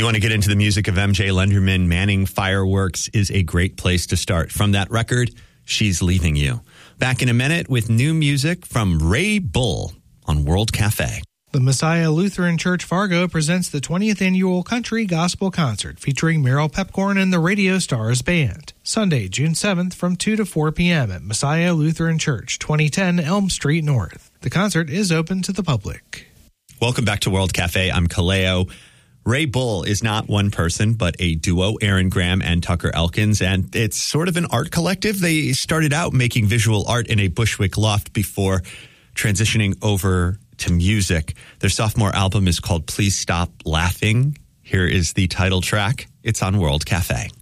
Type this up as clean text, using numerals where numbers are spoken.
You want to get into the music of MJ Lenderman, Manning Fireworks is a great place to start. From that record, She's Leaving You. Back in a minute with new music from Ray Bull on World Cafe. The Messiah Lutheran Church Fargo presents the 20th Annual Country Gospel Concert featuring Meryl Pepcorn and the Radio Stars Band. Sunday, June 7th from 2 to 4 p.m. at Messiah Lutheran Church, 2010 Elm Street North. The concert is open to the public. Welcome back to World Cafe. I'm Kaleo. Ray Bull is not one person, but a duo, Aaron Graham and Tucker Elkins, and it's sort of an art collective. They started out making visual art in a Bushwick loft before transitioning over to music. Their sophomore album is called Please Stop Laughing. Here is the title track. It's on World Cafe.